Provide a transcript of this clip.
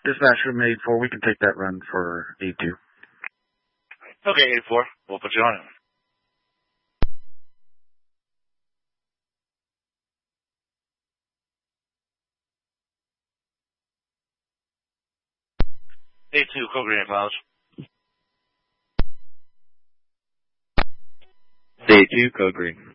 Dispatch room 84, we can take that run for A2. Okay, 84. We'll put you on it. A2, Code Green, acknowledge. A2, Code Green.